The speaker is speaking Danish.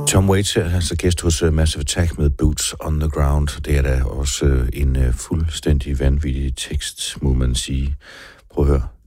Tom Waits er altså gæst hos Massive Attack med Boots on the Ground. Det er da også en fuldstændig vanvittig tekst, må man sige. Prøv at høre.